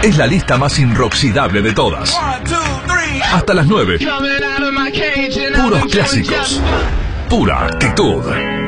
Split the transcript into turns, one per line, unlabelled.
Es la lista más inoxidable de todas. Hasta las 9. Puros clásicos. Pura actitud.